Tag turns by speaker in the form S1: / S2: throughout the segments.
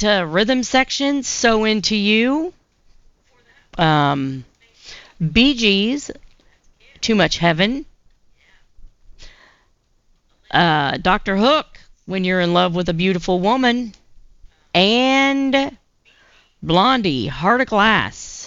S1: into rhythm section, So Into You. Bee Gees, Too Much Heaven. Dr. Hook, When You're in Love with a Beautiful Woman. And Blondie, Heart of Glass.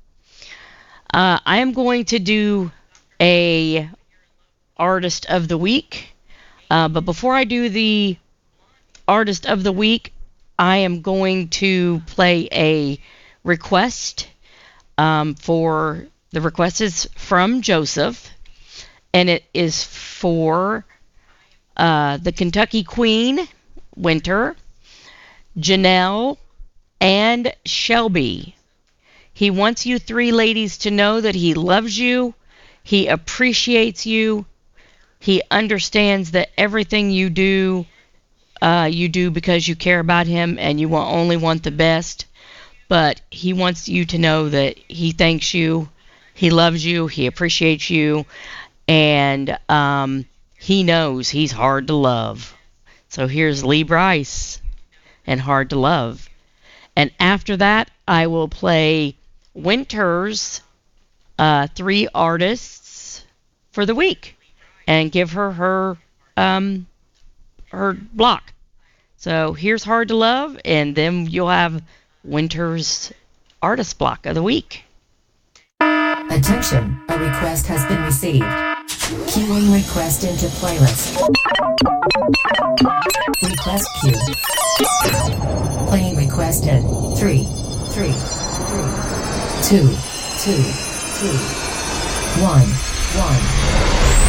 S1: I am going to do a Artist of the Week. But before I do the Artist of the Week, I am going to play a request. For the request is from Joseph, and it is for the Kentucky Queen, Winter, Janelle, and Shelby. He wants you three ladies to know that he loves you, he appreciates you, he understands that everything you do because you care about him and you only want the best. But he wants you to know that he thanks you, he loves you, he appreciates you, and he knows he's hard to love. So here's Lee Brice and Hard to Love. And after that, I will play Winter's 3 artists for the week and give her block. So here's Hard to Love, and then you'll have Winter's artist block of the week.
S2: Attention, a request has been received. Queuing request into playlist. Request queue. Playing request in 3, 2, 2, 2, 1, 1.